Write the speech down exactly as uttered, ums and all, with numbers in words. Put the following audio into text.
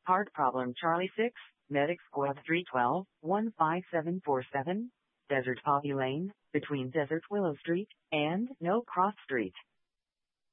Hard problem Charlie six, Medic Squad three twelve, one five seven four seven, Desert Poppy Lane, between Desert Willow Street and No Cross Street.